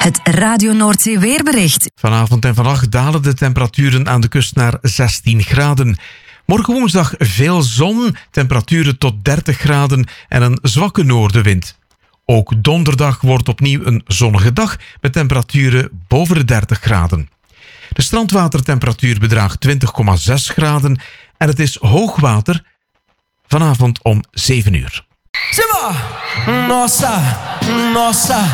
Het Radio Noordzee weerbericht. Vanavond en vannacht dalen de temperaturen aan de kust naar 16 graden. Morgen woensdag veel zon, temperaturen tot 30 graden en een zwakke noordenwind. Ook donderdag wordt opnieuw een zonnige dag met temperaturen boven de 30 graden. De strandwatertemperatuur bedraagt 20,6 graden en het is hoogwater vanavond om 7 uur. Nossa, nossa.